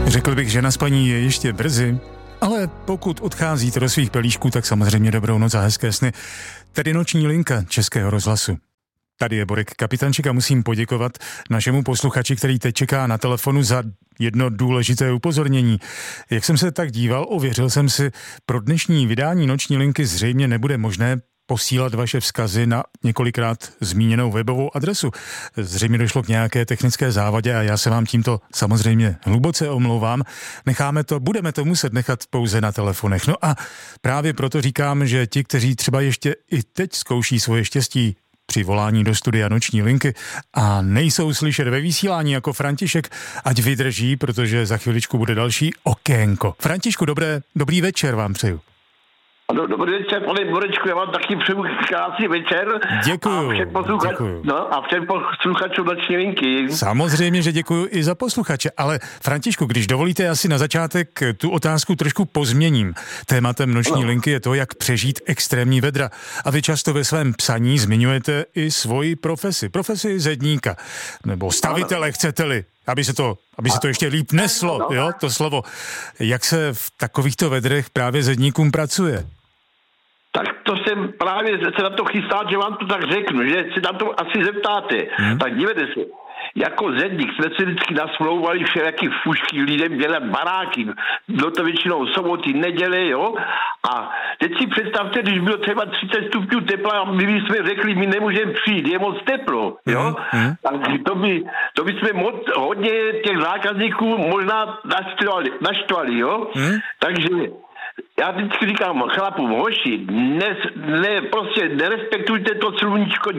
Řekl bych, že na spaní je ještě brzy, ale pokud odcházíte do svých pelíšků, tak samozřejmě dobrou noc a hezké sny. Tady noční linka Českého rozhlasu. Tady je Borek Kapitančík a musím poděkovat našemu posluchači, který teď čeká na telefonu za jedno důležité upozornění. Jak jsem se tak díval, ověřil jsem si, pro dnešní vydání noční linky zřejmě nebude možné posílat vaše vzkazy na několikrát zmíněnou webovou adresu. Zřejmě došlo k nějaké technické závadě a já se vám tímto samozřejmě hluboce omlouvám. Budeme to muset nechat pouze na telefonech. No a právě proto říkám, že ti, kteří třeba ještě i teď zkouší svoje štěstí při volání do studia noční linky a nejsou slyšet ve vysílání jako František, ať vydrží, protože za chviličku bude další okénko. Františku, dobrý večer vám přeju. Ano, dobrý večer, pane Borečku, já vám taky přeju krásný večer. Děkuju. A všem posluchačům noční linky. Samozřejmě, že děkuju i za posluchače, ale Františku, když dovolíte, asi na začátek tu otázku trošku pozměním. Tématem noční linky je to, jak přežít extrémní vedra. A vy často ve svém psaní zmiňujete i svoji profesi zedníka, nebo stavitele, chcete-li. Aby se to ještě líp neslo, jo, to slovo. Jak se v takovýchto vedrech právě zedníkům pracuje? Tak to jsem právě se na to chystá, že vám to tak řeknu, že se na to asi zeptáte. Tak dívejte se, jako zedník jsme si vždycky nasmlouvali všelijaký fušky lidem dělat baráky. Bylo to většinou soboty, neděle, jo. A teď si představte, když bylo třeba 30 stupňů tepla a my jsme řekli, my nemůžeme přijít, je moc teplo, jo. Tak to by jsme hodně těch zákazníků možná naštvali, jo. Takže já vždycky říkám chlapům, hoši, prostě nerespektujte to sluníčko,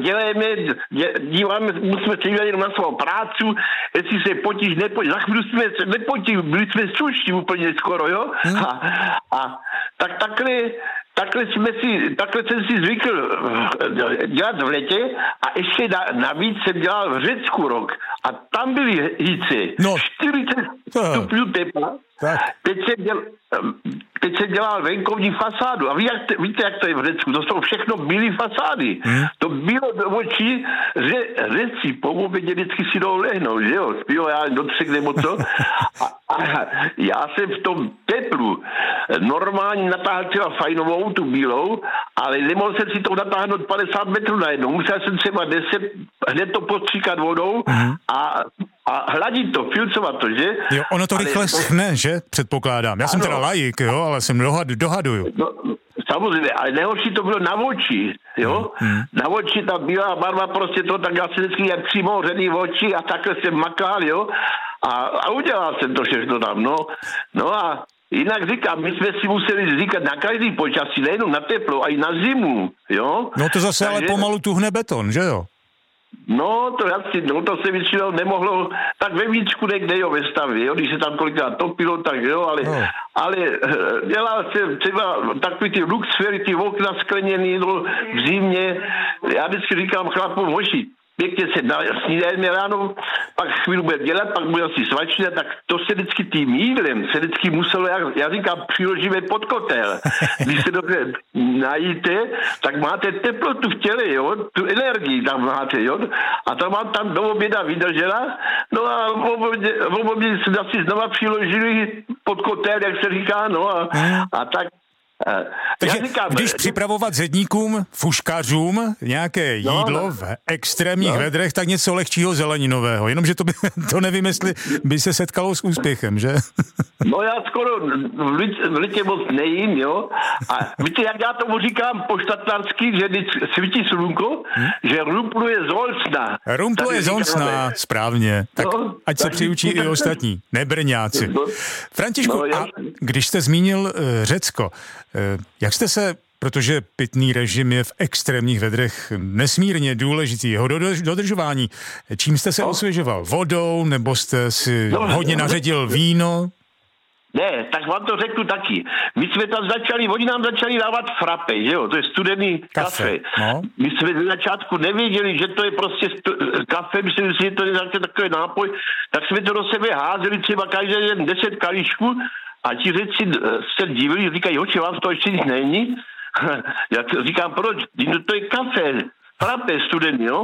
musíme se dívat jenom na svou prácu, jestli se potíš, nepotíš, za chvíli jsme se nepotíš, byli jsme slušní úplně skoro, jo? A tak takhle jsem si zvykl dělat v letě a ještě navíc jsem dělal v Řecku rok a tam byly hýce, 40 stupňů tepla. Teď jsem dělal venkovní fasádu a víte, jak to je v Řecku, to jsou všechno bílé fasády. To bylo do očí, že Řeci po obědě vždycky si jdou lehnout, že jo, spílo já do 3 nebo co. A já jsem v tom teplu normálně natáhl třeba fajnovou, tu bílou, ale nemohl jsem si to natáhnout 50 metrů najednou. Musel jsem třeba 10, hned to postříkat vodou a hladit to, filcovat to, že? Jo, ono to rychle schne, že? Předpokládám. Já jsem teda laik, jo, ale jsem dohaduju. No, samozřejmě, ale nejhorší to bylo na oči, jo? Na oči ta bílá barva prostě to, tak já jsem vždycky jak přímo řený oči a takhle jsem makal, jo? A udělal jsem to všechno tam, no a jinak říkám, my jsme si museli říkat na každý počasí, nejenom na teplo, a i na zimu, jo? No to zase ale pomalu tuhne beton, že jo? No, to se většinou nemohlo, tak ve víčku někde, jo, ve stavě, jo, když se tam kolikrát topilo, tak jo, ale dělal jsem třeba takový ty luxury, ty okna skleněný, v zimě, já vždycky říkám chlapům, hoši, pěkně se snídajme ráno, pak chvíli bude dělat, pak bude asi svačina, tak to se vždycky tím jídlem se vždycky muselo, já říkám, přiložíme pod kotel. Když se dobře najíte, tak máte teplotu v těle, jo, tu energii tam máte, jo, a to mám tam do oběda vydržela, no a v obědě se asi znova přiložili pod kotel, jak se říká, no a tak. Takže když připravovat zedníkům, fuškařům nějaké jídlo v extrémních vedrech, tak něco lehčího zeleninového. Jenomže to nevím, jestli by se setkalo s úspěchem, že? No já skoro v litě moc nejím, jo. A víte, jak já tomu říkám po štatlarsky, že když svítí slunko, že rumpluje zolcna. Rumpluje zolcna, správně. Tak ať se přiučí i ostatní, nebrňáci. Františku, a když jste zmínil Řecko, jak jste se, protože pitný režim je v extrémních vedrech nesmírně důležitý, jeho dodržování, čím jste se osvěžoval? Vodou, nebo jste si hodně naředil víno? Ne, tak vám to řeknu taky. My jsme tam oni nám začali dávat frappe, že jo, to je studený kafe. No. My jsme na začátku nevěděli, že to je prostě kafe, myslím si, že to je takový nápoj, tak jsme to do sebe házeli třeba každý den 10 kalíšků a ti Řeci se divili, říkají, hoči, vám to ještě nic není? Já říkám, proč? To je kafe, frappe studený, jo?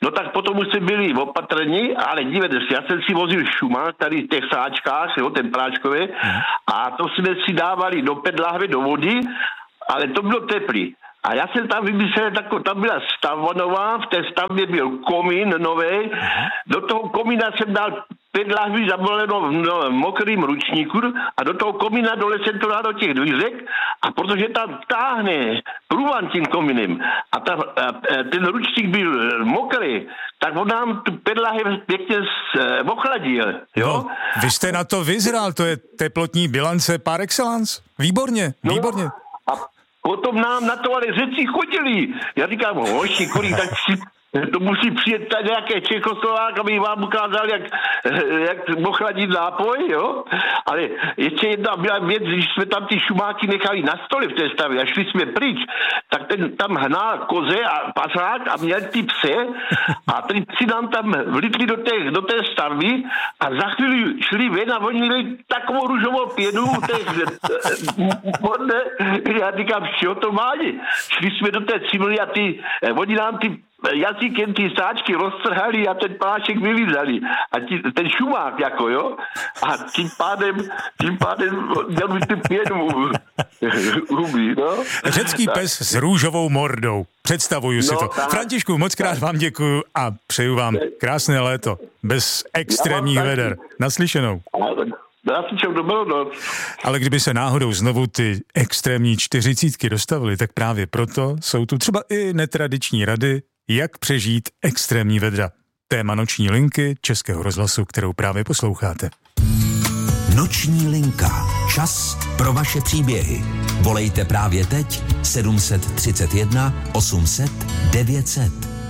no tak potom už jsme byli opatrní, ale dívejte si, já jsem si vozil šumák tady v těch sáčkách, jo, ten práčkový, a to jsme si dávali do PET lahve, do vody, ale to bylo teplý. A já jsem tam vymyslel, tam byla stavba nová, v té stavbě byl komín nový, do toho komína jsem dal 5 lahví zabaleno v mokrým ručníku a do toho komína dole jsem to dal do těch dvířek a protože tam táhne průvan tím komínem a ten ručník byl mokrý, tak on nám tu 5 lahví pěkně ochladil. Jo? No, vy jste na to vyzral, to je teplotní bilance par excellence. Výborně, výborně. No, a potom nám na to ale řeci chodili. Já říkám, hoši, kolik, tak si to musí přijet tady nějaké Čechoslovák, aby vám ukázal, jak ochladit nápoj, jo? Ale ještě jedna byla věc, když jsme tam ty šumáky nechali na stole v té stavě a šli jsme pryč, tak ten tam hnal koze a pasák a měl ty pse a ty psi nám tam vlitli do té stavby a za chvíli šli ven a oni měli takovou růžovou pěnu já říkám, čeho to má? Šli jsme do té cimry a oni nám ty jazykem ty sáčky roztrhali a ten plášek vylízali. A ten šumák, jako jo. A tím pádem dělali ty pěnu huby, no. Řecký pes s růžovou mordou. Představuju si to. Tak. Františku, moc krát vám děkuju a přeju vám krásné léto. Bez extrémních veder. Naslyšenou. Ale kdyby se náhodou znovu ty extrémní 40 dostavily, tak právě proto jsou tu třeba i netradiční rady, jak přežít extrémní vedra. Téma Noční linky Českého rozhlasu, kterou právě posloucháte. Noční linka. Čas pro vaše příběhy. Volejte právě teď 731 800 900.